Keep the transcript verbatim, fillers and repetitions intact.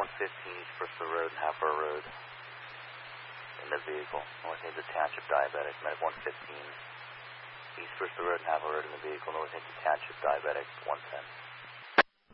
fifteen East Bristol Road and Hatboro Road in the vehicle. North Hampton Township diabetic. Medic one fifteen East Bristol Road and Hatboro Road in the vehicle. North Hampton Township diabetic one ten.